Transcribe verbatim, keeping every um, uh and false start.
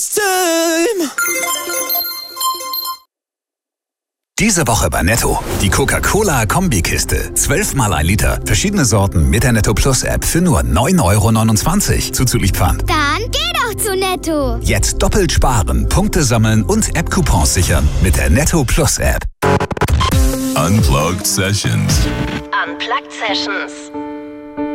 Time. Diese Woche bei Netto. Die Coca-Cola-Kombikiste. zwölfmal ein Liter. Verschiedene Sorten mit der Netto Plus App für nur neun Euro neunundzwanzig. Zuzüglich Pfand. Dann geh doch zu Netto. Jetzt doppelt sparen, Punkte sammeln und App-Coupons sichern mit der Netto Plus App. Unplugged Sessions. Unplugged Sessions.